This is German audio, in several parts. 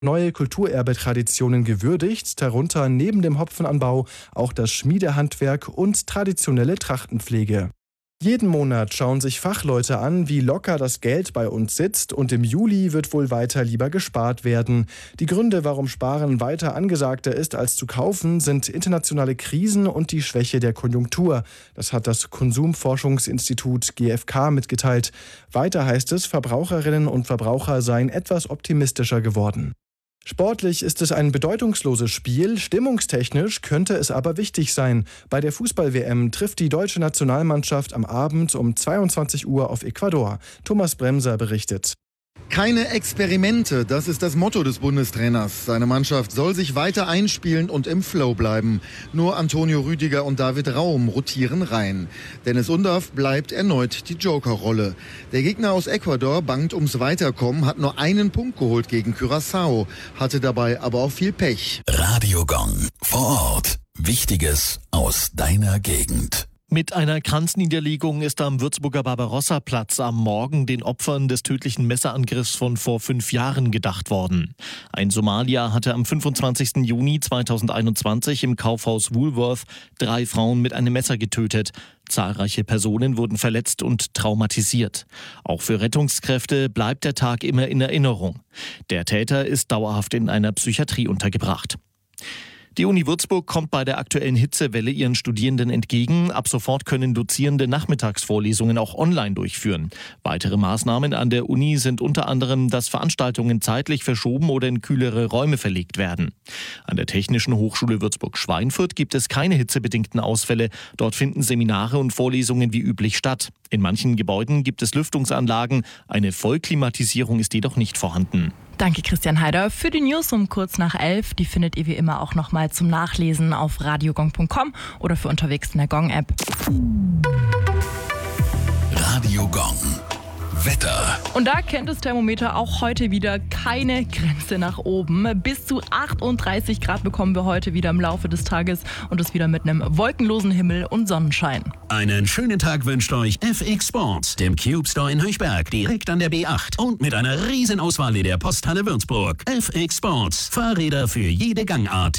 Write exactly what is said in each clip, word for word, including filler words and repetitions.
Neue Kulturerbe-Traditionen gewürdigt, darunter neben dem Hopfenanbau auch das Schmiedehandwerk und traditionelle Trachtenpflege. Jeden Monat schauen sich Fachleute an, wie locker das Geld bei uns sitzt, und im Juli wird wohl weiter lieber gespart werden. Die Gründe, warum Sparen weiter angesagter ist als zu kaufen, sind internationale Krisen und die Schwäche der Konjunktur. Das hat das Konsumforschungsinstitut G f K mitgeteilt. Weiter heißt es, Verbraucherinnen und Verbraucher seien etwas optimistischer geworden. Sportlich ist es ein bedeutungsloses Spiel, stimmungstechnisch könnte es aber wichtig sein. Bei der Fußball-W M trifft die deutsche Nationalmannschaft am Abend um zweiundzwanzig Uhr auf Ecuador. Thomas Bremser berichtet. Keine Experimente, das ist das Motto des Bundestrainers. Seine Mannschaft soll sich weiter einspielen und im Flow bleiben. Nur Antonio Rüdiger und David Raum rotieren rein. Dennis Undaff bleibt erneut die Jokerrolle. Der Gegner aus Ecuador bangt ums Weiterkommen, hat nur einen Punkt geholt gegen Curaçao, hatte dabei aber auch viel Pech. Radio Gong vor Ort. Wichtiges aus deiner Gegend. Mit einer Kranzniederlegung ist am Würzburger Barbarossa-Platz am Morgen den Opfern des tödlichen Messerangriffs von vor fünf Jahren gedacht worden. Ein Somalier hatte am fünfundzwanzigsten Juni zweitausendeinundzwanzig im Kaufhaus Woolworth drei Frauen mit einem Messer getötet. Zahlreiche Personen wurden verletzt und traumatisiert. Auch für Rettungskräfte bleibt der Tag immer in Erinnerung. Der Täter ist dauerhaft in einer Psychiatrie untergebracht. Die Uni Würzburg kommt bei der aktuellen Hitzewelle ihren Studierenden entgegen. Ab sofort können Dozierende Nachmittagsvorlesungen auch online durchführen. Weitere Maßnahmen an der Uni sind unter anderem, dass Veranstaltungen zeitlich verschoben oder in kühlere Räume verlegt werden. An der Technischen Hochschule Würzburg-Schweinfurt gibt es keine hitzebedingten Ausfälle. Dort finden Seminare und Vorlesungen wie üblich statt. In manchen Gebäuden gibt es Lüftungsanlagen. Eine Vollklimatisierung ist jedoch nicht vorhanden. Danke Christian Heider für die News um kurz nach elf. Die findet ihr wie immer auch nochmal zum Nachlesen auf radiogong punkt com oder für unterwegs in der Gong-App. Radio Gong. Wetter. Und da kennt das Thermometer auch heute wieder keine Grenze nach oben. Bis zu achtunddreißig Grad bekommen wir heute wieder im Laufe des Tages und das wieder mit einem wolkenlosen Himmel und Sonnenschein. Einen schönen Tag wünscht euch F X Sports, dem Cube Store in Höchberg, direkt an der B acht und mit einer riesen Auswahl in der Posthalle Würzburg. F X Sports, Fahrräder für jede Gangart.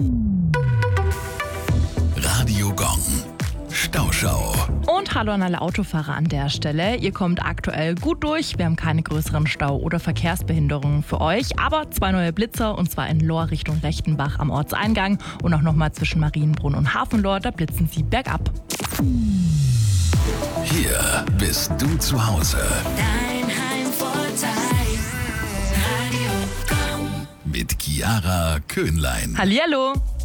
Radio Gong. Stauschau. Und hallo an alle Autofahrer an der Stelle. Ihr kommt aktuell gut durch. Wir haben keine größeren Stau- oder Verkehrsbehinderungen für euch. Aber zwei neue Blitzer, und zwar in Lohr Richtung Rechtenbach am Ortseingang und auch nochmal zwischen Marienbrunn und Hafenlohr. Da blitzen sie bergab. Hier bist du zu Hause. Dein Heimvorteil. Radio Gong. Mit Chiara Köhnlein. Hallihallo.